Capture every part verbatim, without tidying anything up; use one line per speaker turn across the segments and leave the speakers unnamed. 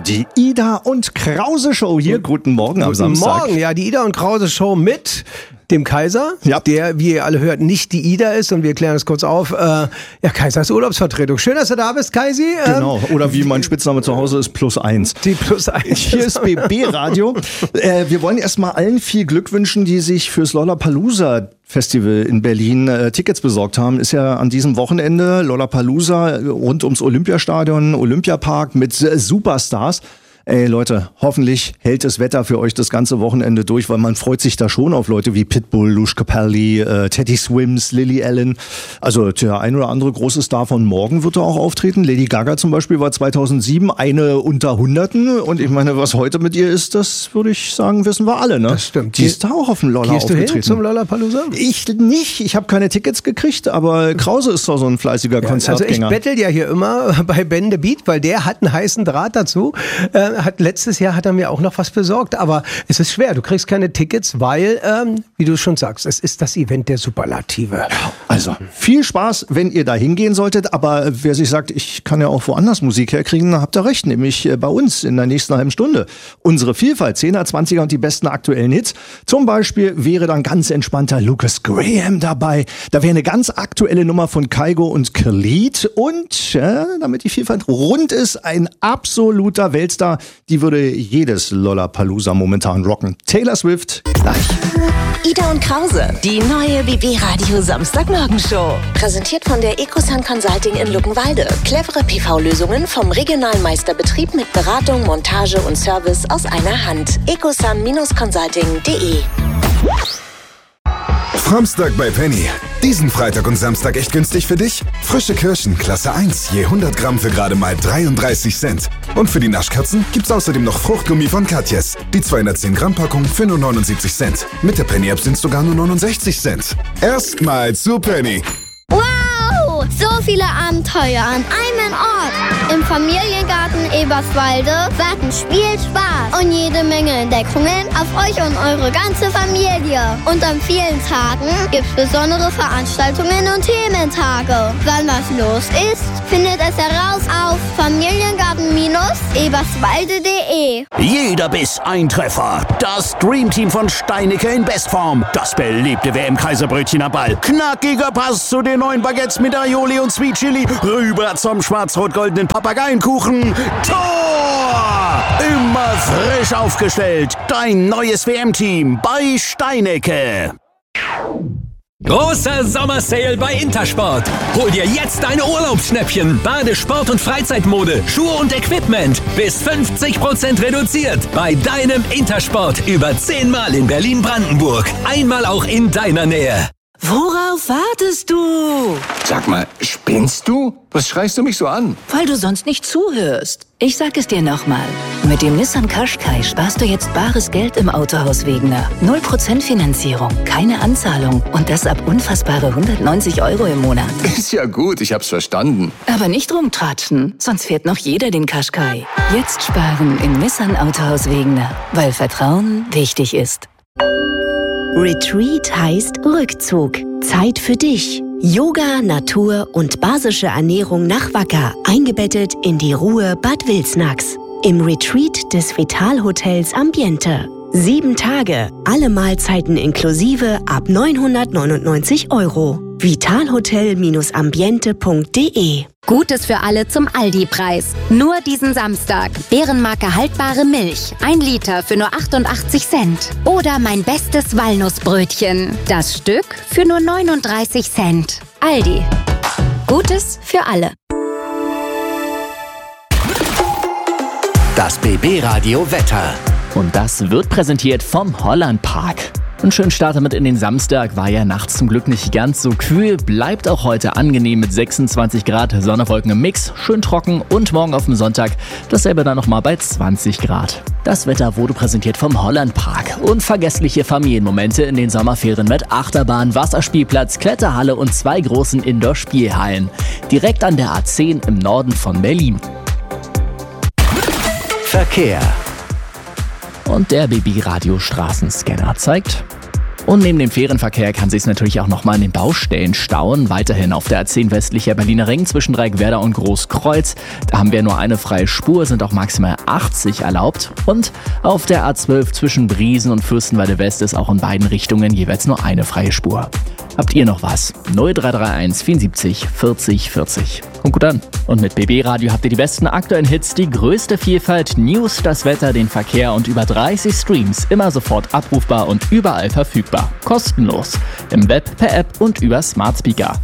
Die Ida und Krause Show hier. Guten Morgen am
Guten
Samstag.
Morgen, ja, die Ida und Krause Show mit dem Kaiser,
ja.
der, wie ihr alle hört, nicht die Ida ist. Und wir klären es kurz auf. Äh, ja, Kaisers Urlaubsvertretung. Schön, dass du da bist, Kaisi. Ähm,
Genau, oder wie mein Spitzname zu Hause ist, plus eins.
Die plus eins.
Hier ist B B Radio. äh, wir wollen erstmal allen viel Glück wünschen, die sich fürs Lollapalooza Festival in Berlin äh, Tickets besorgt haben. Ist ja an diesem Wochenende Lollapalooza rund ums Olympiastadion, Olympiapark mit äh, Superstars. Ey Leute, hoffentlich hält das Wetter für euch das ganze Wochenende durch, weil man freut sich da schon auf Leute wie Pitbull, Lush Capaldi, äh, Teddy Swims, Lily Allen. Also der ein oder andere große Star von morgen wird da auch auftreten. Lady Gaga zum Beispiel war zweitausendsieben eine unter Hunderten. Und ich meine, was heute mit ihr ist, das würde ich sagen, wissen wir alle. Ne?
Das stimmt.
Die ist da auch auf dem Lolla
Gehst
aufgetreten.
du hin zum Lollapalooza?
Ich nicht. Ich habe keine Tickets gekriegt, aber Krause ist doch so ein fleißiger
Ja,
Konzertgänger.
also ich bettel ja hier immer bei Ben the Beat, weil der hat einen heißen Draht dazu. Äh, hat letztes Jahr hat er mir auch noch was besorgt, aber es ist schwer. Du kriegst keine Tickets, weil, ähm, wie du schon sagst, es ist das Event der Superlative.
Also viel Spaß, wenn ihr da hingehen solltet, aber wer sich sagt, ich kann ja auch woanders Musik herkriegen, dann habt ihr recht, nämlich bei uns in der nächsten halben Stunde. Unsere Vielfalt, zehner, zwanziger und die besten aktuellen Hits. Zum Beispiel wäre dann ganz entspannter Lucas Graham dabei. Da wäre eine ganz aktuelle Nummer von Kygo und Khalid und, ja, damit die Vielfalt rund ist, ein absoluter Weltstar, die würde jedes Lollapalooza momentan rocken. Taylor Swift gleich.
Ida und Krause, die neue B B Radio Samstagmorgenshow. Präsentiert von der Ecosun Consulting in Luckenwalde. Clevere P V-Lösungen vom regionalen Meisterbetrieb mit Beratung, Montage und Service aus einer Hand. ecosun Consulting punkt de.
Samstag bei Penny. Diesen Freitag und Samstag echt günstig für dich? Frische Kirschen, Klasse eins, je hundert Gramm für gerade mal dreiunddreißig Cent. Und für die Naschkatzen gibt's außerdem noch Fruchtgummi von Katjes. Die zweihundertzehn Gramm Packung für nur neunundsiebzig Cent. Mit der Penny-App sind's sogar nur neunundsechzig Cent. Erstmal zu Penny.
Wow, so viele Abenteuer an einem Ort. Im Familiengarten Eberswalde warten Spielspaß und jede Menge Entdeckungen auf euch und eure ganze Familie. Und an vielen Tagen gibt's besondere Veranstaltungen und Thementage. Wann was los ist, findet es heraus auf familiengarten eberswalde punkt de.
Jeder Biss ein Treffer. Das Dreamteam von Steinecke in Bestform. Das beliebte W M-Kaiserbrötchen am Ball. Knackiger Pass zu den neuen Baguettes mit Aioli und Sweet Chili. Rüber zum schwarz-rot-goldenen Papageienkuchen. Tor! Immer frisch aufgestellt. Dein neues W M-Team bei Steinecke.
Großer Sommersale bei Intersport. Hol dir jetzt deine Urlaubsschnäppchen. Bade-, Sport- und Freizeitmode, Schuhe und Equipment. Bis fünfzig Prozent reduziert. Bei deinem Intersport über zehnmal in Berlin-Brandenburg. Einmal auch in deiner Nähe.
Worauf wartest du?
Sag mal, spinnst du? Was schreist du mich so an?
Weil du sonst nicht zuhörst. Ich sag es dir nochmal. Mit dem Nissan Qashqai sparst du jetzt bares Geld im Autohaus Wegener. null Prozent Finanzierung, keine Anzahlung und das ab unfassbare hundertneunzig Euro im Monat.
Ist ja gut, ich hab's verstanden.
Aber nicht rumtratschen, sonst fährt noch jeder den Qashqai. Jetzt sparen im Nissan Autohaus Wegener, weil Vertrauen wichtig ist.
Retreat heißt Rückzug. Zeit für dich. Yoga, Natur und basische Ernährung nach Wacker. Eingebettet in die Ruhe Bad Wilsnax. Im Retreat des Vital-Hotels Ambiente. Sieben Tage, alle Mahlzeiten inklusive ab neunhundertneunundneunzig Euro. vitalhotel ambiente punkt de.
Gutes für alle zum Aldi-Preis. Nur diesen Samstag. Bärenmarke haltbare Milch. Ein Liter für nur achtundachtzig Cent. Oder mein bestes Walnussbrötchen. Das Stück für nur neununddreißig Cent. Aldi. Gutes für alle.
Das B B Radio Wetter.
Und das wird präsentiert vom Holland Park. Ein schöner Start damit in den Samstag, war ja nachts zum Glück nicht ganz so kühl, bleibt auch heute angenehm mit sechsundzwanzig Grad, Sonne, Wolken im Mix, schön trocken und morgen auf dem Sonntag dasselbe dann nochmal bei zwanzig Grad. Das Wetter wurde präsentiert vom Holland Park. Unvergessliche Familienmomente in den Sommerferien mit Achterbahn, Wasserspielplatz, Kletterhalle und zwei großen Indoor-Spielhallen. Direkt an der A zehn im Norden von Berlin.
Verkehr.
Und der B B Radio Straßenscanner zeigt Und neben dem Fährenverkehr kann sich natürlich auch nochmal an den Baustellen stauen. Weiterhin auf der A zehn westlicher Berliner Ring zwischen Dreieckwerder und Großkreuz. Da haben wir nur eine freie Spur, sind auch maximal achtzig erlaubt. Und auf der A zwölf zwischen Briesen und Fürstenwalde West ist auch in beiden Richtungen jeweils nur eine freie Spur. Habt ihr noch was? null drei drei eins vierundsiebzig vierzig vierzig. Kommt gut an. Und mit B B Radio habt ihr die besten aktuellen Hits, die größte Vielfalt, News, das Wetter, den Verkehr und über dreißig Streams immer sofort abrufbar und überall verfügbar. Kostenlos. Im Web, per App und über Smart Speaker.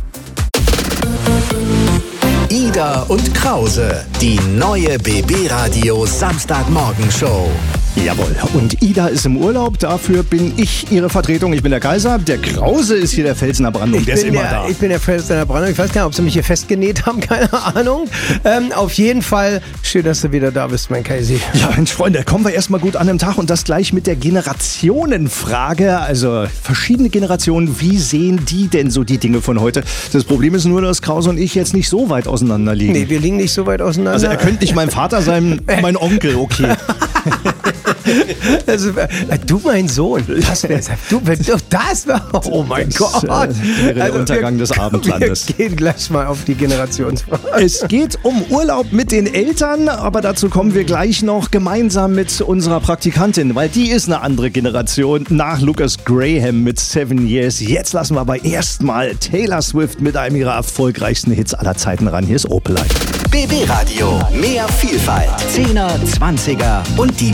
Ida und Krause, die neue B B Radio Samstagmorgenshow.
Jawohl, und Ida ist im Urlaub, dafür bin ich ihre Vertretung. Ich bin der Kaiser, der Krause ist hier der Felsen der Brandung, der ist immer
der,
da.
Ich bin der Felsen der Brandung, ich weiß gar nicht, ob sie mich hier festgenäht haben, keine Ahnung. Ähm, auf jeden Fall, schön, dass du wieder da bist, mein Kaisi.
Ja, Mensch, Freunde, kommen wir erstmal gut an den Tag und das gleich mit der Generationenfrage. Also verschiedene Generationen, wie sehen die denn so die Dinge von heute? Das Problem ist nur, dass Krause und ich jetzt nicht so weit auseinander liegen.
Nee, wir liegen nicht so weit auseinander.
Also er könnte nicht mein Vater sein, mein Onkel, okay.
Also, äh, du, mein Sohn, das wär, du, wenn du das war, oh mein
das,
Gott.
Äh, wäre der
also,
Untergang
wir,
des Abendlandes.
Wir gehen gleich mal auf die Generationsfrage.
Es geht um Urlaub mit den Eltern, aber dazu kommen wir gleich noch gemeinsam mit unserer Praktikantin, weil die ist eine andere Generation nach Lucas Graham mit Seven Years. Jetzt lassen wir aber erstmal Taylor Swift mit einem ihrer erfolgreichsten Hits aller Zeiten ran. Hier ist Opelite.
B B Radio, mehr Vielfalt, Zehner, Zwanziger und die